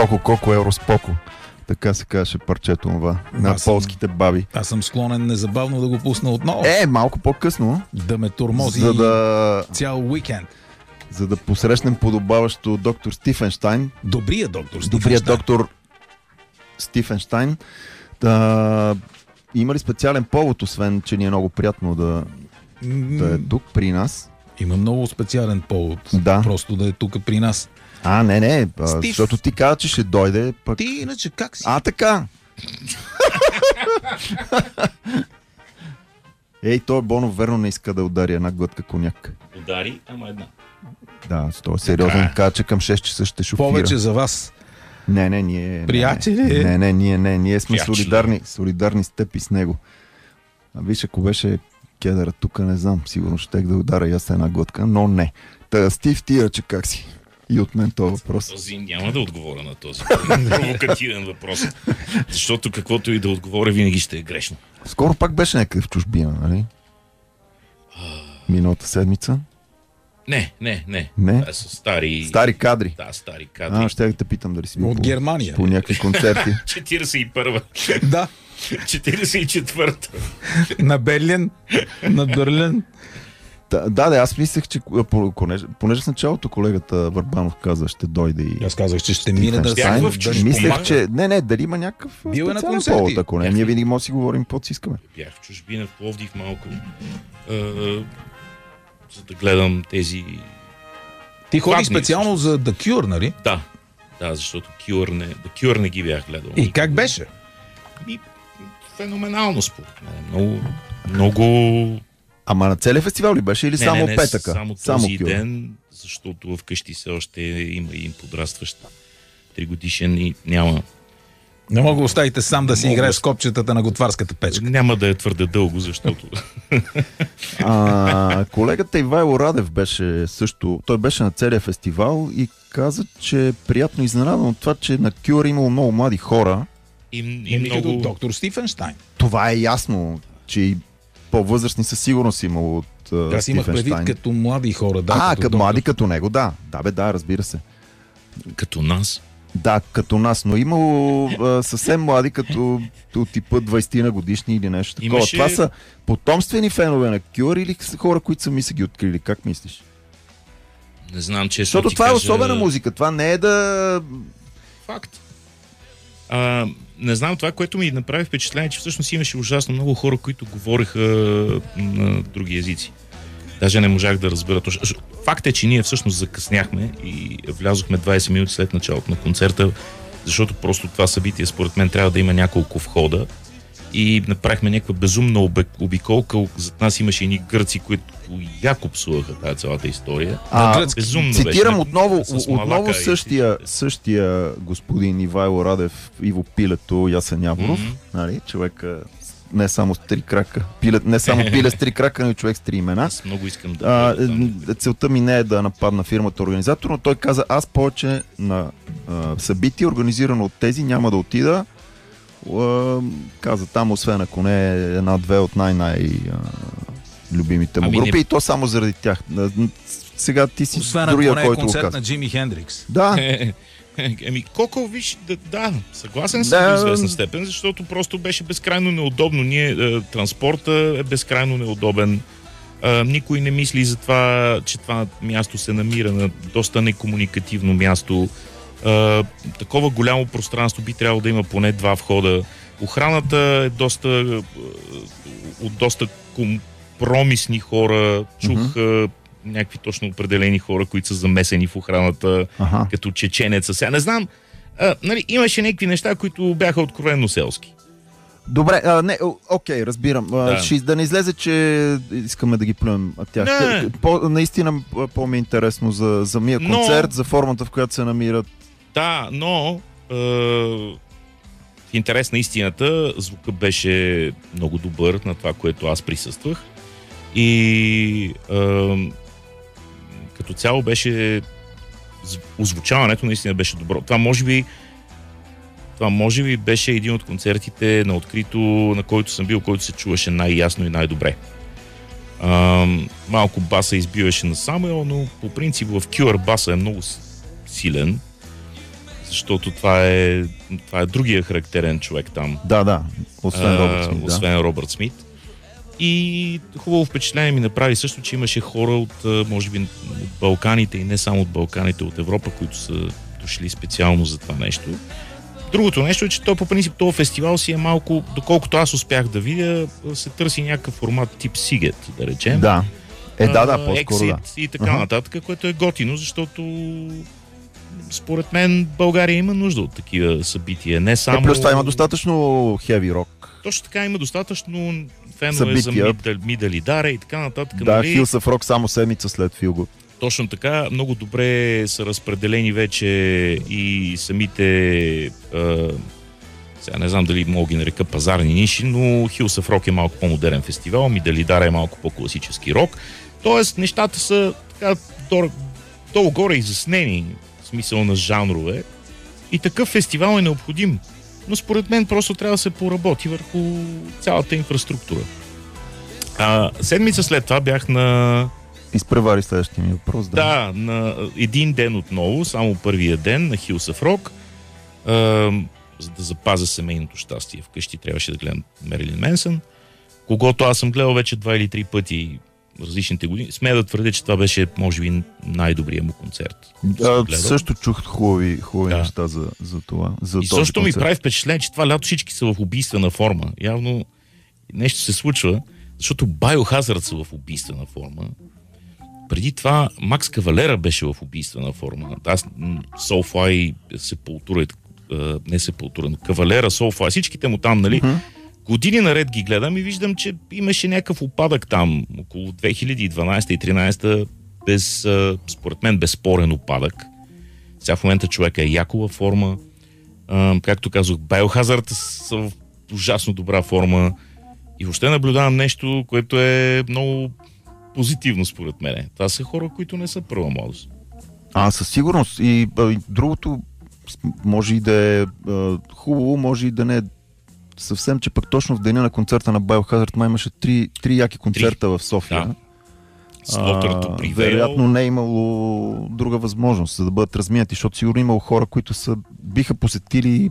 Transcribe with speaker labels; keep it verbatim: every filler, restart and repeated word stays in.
Speaker 1: Малко коко, евроспоко. Така се казваше парчето това на
Speaker 2: Аз съм-
Speaker 1: полските баби.
Speaker 2: Аз съм склонен незабавно да го пусна отново.
Speaker 1: Е, малко по-късно,
Speaker 2: Да ме тормози
Speaker 1: за да,
Speaker 2: цял уикенд.
Speaker 1: за да посрещнем подобаващо доктор Стифенштайн.
Speaker 2: Добрият доктор
Speaker 1: Добрият
Speaker 2: Стифенщайн.
Speaker 1: доктор Стифенштайн. Да, има ли специален повод, освен, че ни е много приятно да, да е тук при нас?
Speaker 2: Има много специален повод.
Speaker 1: Да.
Speaker 2: Просто да е тук при нас.
Speaker 1: А, не, не, а,
Speaker 2: Стив.
Speaker 1: защото ти каза, че ще дойде, пък...
Speaker 2: Ти иначе как си?
Speaker 1: А, така. Ей, той Бонов верно не иска да удари една глътка коняк.
Speaker 3: Удари, ама една.
Speaker 1: Да, той е сериозен. Каза, че към шест часа ще шофира.
Speaker 2: Повече за вас.
Speaker 1: Не, не, ние...
Speaker 2: Приятели?
Speaker 1: Не, не, не, ние, не, ние сме
Speaker 3: Приятели.
Speaker 1: солидарни, солидарни с теб и с него. А виж, ако беше кедъра тук, не знам, сигурно щех да удара и аз една глътка, но не. Та, Стив, ти ръче как си? И от мен този въпрос.
Speaker 3: Този няма да отговоря на този провокативен въпрос. Защото каквото и да отговоря, винаги ще е грешно.
Speaker 1: Скоро пак беше някъде в чужбина, нали? Миналата седмица.
Speaker 3: Не, не, не.
Speaker 1: Не?
Speaker 3: Това са стари...
Speaker 1: Стари кадри.
Speaker 3: Да, стари кадри.
Speaker 1: А, ще да те питам дали си бил
Speaker 2: От
Speaker 1: по,
Speaker 2: Германия.
Speaker 1: по някакви концерти.
Speaker 3: четиридесет и първа.
Speaker 2: Да.
Speaker 3: четиридесет и четвърта.
Speaker 2: На Берлин, на Берлин.
Speaker 1: Да, да, да, аз мислех, че а, по- понеже, понеже с началото колегата Върбанов каза, ще дойде и...
Speaker 2: Аз казах, че ще мине да
Speaker 1: Стифенштайн.
Speaker 3: Бях в чужбина.
Speaker 1: Мислех, че... Не, не, дали има някакъв
Speaker 2: Бил е на
Speaker 1: специален
Speaker 2: концерти.
Speaker 1: повод, ако не, ние винаги може да си говорим под си искаме.
Speaker 3: Бях в чужбина, в Пловдив малко. А, за да гледам тези...
Speaker 2: Ти ходи
Speaker 3: Два дни,
Speaker 2: специално за The Cure, нали?
Speaker 3: Да, да, защото Cure не, The Cure не ги бях гледал.
Speaker 2: И как беше?
Speaker 3: И, феноменално според мен. Много, много...
Speaker 1: Ама на целия фестивал ли беше или
Speaker 3: Не,
Speaker 1: само
Speaker 3: не, не,
Speaker 1: петъка?
Speaker 3: Само този
Speaker 1: Кюр.
Speaker 3: ден, защото вкъщи все още има един подрастващ тригодишен и няма,
Speaker 2: Не мога да оставите сам да си
Speaker 3: Мога.
Speaker 2: играе с копчетата на готварската печка.
Speaker 3: няма да е твърде дълго, защото...
Speaker 1: А, колегата Ивайло Радев беше също, той беше на целия фестивал и каза, че е приятно изненадан от това, че на Кюр е имало много млади хора.
Speaker 3: И, и
Speaker 2: Еми като
Speaker 3: много...
Speaker 2: доктор Стифенштайн.
Speaker 1: Това е ясно, че и по-възрастни със сигурност имало от uh,
Speaker 2: Аз имах предвид
Speaker 1: Стифенштайн.
Speaker 2: като млади хора. Да,
Speaker 1: а,
Speaker 2: като
Speaker 1: като
Speaker 2: доктор.
Speaker 1: млади като него, да. Да, бе, да, разбира се.
Speaker 3: Като нас.
Speaker 1: Да, като нас, но имало а, съвсем млади, като от типа двайсет на годишни или нещо такова.
Speaker 3: Имаше-
Speaker 1: Това са потомствени фенове на Кюр или са хора, които сами са ги открили? Как мислиш?
Speaker 3: Не знам, че
Speaker 1: Защото това е особена музика. Това не е да...
Speaker 3: Факт. А, не знам, това, което ми направи впечатление, че всъщност имаше ужасно много хора, които говореха на други езици. Даже не можах да разбера точно. Факт е, че ние всъщност закъсняхме и влязохме двайсет минути след началото на концерта, защото просто това събитие, според мен, трябва да има няколко входа. И направихме някаква безумна обик- обиколка. Зад нас имаше едни гърци, които яко псуваха тази цялата история.
Speaker 1: А,
Speaker 3: Безумно
Speaker 1: цитирам
Speaker 3: беше.
Speaker 1: отново,
Speaker 3: С малака
Speaker 1: отново
Speaker 3: и
Speaker 1: същия, същия господин Ивайло Радев, Иво Пилето, Ясен Яворов,
Speaker 3: Мгм.
Speaker 1: нали, човека не само с три крака, пиле, не само пиле с три крака, но и човек с три имена.
Speaker 3: Аз много искам да...
Speaker 1: А,
Speaker 3: бъда там.
Speaker 1: е, целта ми не е да нападна фирмата организатор, но той каза, аз повече на а, събитие, организирано от тези, няма да отида. А, каза там, освен ако не е една-две от най-най а, любимите му
Speaker 3: Ами
Speaker 1: групи
Speaker 3: не-
Speaker 1: и то само заради тях. А, Сега ти си
Speaker 2: Освен ако
Speaker 1: другия,
Speaker 2: не е
Speaker 1: който го
Speaker 2: концерт
Speaker 1: каза.
Speaker 2: на Джими Хендрикс.
Speaker 1: Да,
Speaker 3: Е, е, Еми, колко виж, да, да съгласен съм
Speaker 1: Да.
Speaker 3: до известна степен, защото просто беше безкрайно неудобно. Ние, е, транспорта е безкрайно неудобен. Е, никой не мисли за това, че това място се намира на доста некомуникативно място. Е, такова голямо пространство би трябвало да има поне два входа. Охраната е доста е, от доста компромисни хора. Чух е, някакви точно определени хора, които са замесени в охраната,
Speaker 1: Аха.
Speaker 3: като чеченеца. Сега не знам, а, нали, имаше някакви неща, които бяха откровенно селски.
Speaker 1: Добре, а, не, о, окей, разбирам. А,
Speaker 3: Да.
Speaker 1: ще, да не излезе, че искаме да ги плюем от тях.
Speaker 3: Не.
Speaker 1: По, наистина по-ми е интересно за, за мия
Speaker 3: Но-
Speaker 1: концерт, за формата, в която се намират.
Speaker 3: Да, но е, в интерес на истината, звукът беше много добър на това, което аз присъствах. И е, като цяло беше зв- озвучаването наистина беше добро. Това може би Това може би беше един от концертите на открито, на който съм бил, който се чуваше най-ясно и най-добре. Ам, малко баса избиваше на Самуел, но по принцип в Cure баса е много с- силен, защото това е, това е другия характерен човек там.
Speaker 1: Да, да, освен
Speaker 3: а,
Speaker 1: Робърт Смит.
Speaker 3: Освен
Speaker 1: да.
Speaker 3: Робърт Смит. И хубаво впечатление ми направи също, че имаше хора от, може би, от Балканите и не само от Балканите, от Европа, които са дошли специално за това нещо. Другото нещо е, че то по принцип този фестивал си е малко, доколкото аз успях да видя, се търси някакъв формат тип Сигет, да речем.
Speaker 1: Да. Е, да, да, по-скоро да.
Speaker 3: И така
Speaker 1: uh-huh.
Speaker 3: нататък, което е готино, защото според мен България има нужда от такива събития. Не само...
Speaker 1: Е, плюс това има достатъчно хеви рок.
Speaker 3: Точно така, има достатъчно фенове
Speaker 1: събития.
Speaker 3: за Мидали Даре и така нататък.
Speaker 1: Да,
Speaker 3: нали?
Speaker 1: Hills of Rock само седмица след Филго.
Speaker 3: Точно така, много добре са разпределени вече и самите, а, сега не знам дали мога ги нарека пазарни ниши, но Hills of Rock е малко по-модерен фестивал, Мидали Даре е малко по-класически рок. Тоест, нещата са така долу-горе изяснени, в смисъл на жанрове. И такъв фестивал е необходим. Но според мен просто трябва да се поработи върху цялата инфраструктура. А, седмица след това бях на...
Speaker 1: Изпревари следващия ми въпрос. Да.
Speaker 3: Да, на един ден отново, само първия ден на Hills of Rock. А, за да запазя семейното щастие вкъщи, трябваше да гледам Мерилин Менсън, когото аз съм гледал вече два или три пъти различните години. Смея да твърдя, че това беше, може би, най-добрият му концерт.
Speaker 1: Да, също чух хубави, хубави
Speaker 3: да.
Speaker 1: неща за, за това. За
Speaker 3: и също ми прави впечатление, че това лято всички са в убийствена форма. Явно нещо се случва, защото Biohazard са в убийствена форма. Преди това Макс Кавалера беше в убийствена форма. Аз Soulfly, Sepultura, не Sepultura, но Кавалера, Soulfly, всичките му там, нали? Mm-hmm. Години наред ги гледам и виждам, че имаше някакъв опадък там, около две хиляди и дванадесета и тринадесета, без, според мен, безспорен опадък. Сега в момента човека е яко във форма. А, както казах, Biohazard са в ужасно добра форма. И въобще наблюдавам нещо, което е много позитивно според мен. Това са хора, които не са първа младост.
Speaker 1: А, със сигурност. И, и другото може и да е а, хубаво, може и да не е съвсем, че пък точно в деня на концерта на Biohazard май имаше три, три яки концерта три. в София.
Speaker 3: Да. А,
Speaker 1: вероятно не е имало друга възможност, за да бъдат разминати, защото сигурно имало хора, които са, биха посетили